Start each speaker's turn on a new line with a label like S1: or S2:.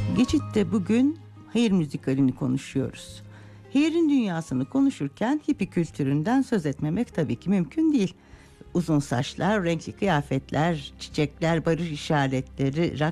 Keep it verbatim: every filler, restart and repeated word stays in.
S1: Geçit'te bugün Hair müzikalini konuşuyoruz. Hair'in dünyasını konuşurken hippie kültüründen söz etmemek tabii ki mümkün değil. Uzun saçlar, renkli kıyafetler, çiçekler, barış işaretleri, rock